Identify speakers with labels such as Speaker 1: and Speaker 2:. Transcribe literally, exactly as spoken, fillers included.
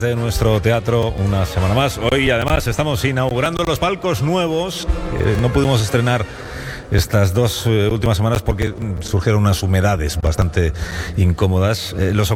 Speaker 1: De nuestro teatro una semana más. Hoy además estamos inaugurando los palcos nuevos. Eh, no pudimos estrenar estas dos eh, últimas semanas porque surgieron unas humedades bastante incómodas. Eh, los